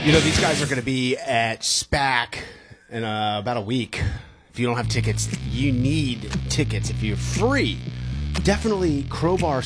You know, these guys are going to be at SPAC in about a week. If you don't have tickets, you need tickets. If you're free, definitely Crowbar